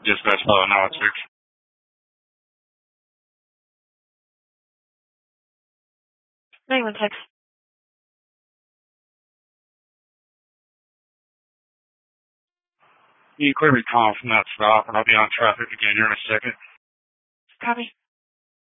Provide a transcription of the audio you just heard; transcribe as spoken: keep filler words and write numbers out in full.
Dispatch, oh, now it's fixed. ninety-one text. You clear me calm from that stop, and I'll be on traffic again here in a second. Copy.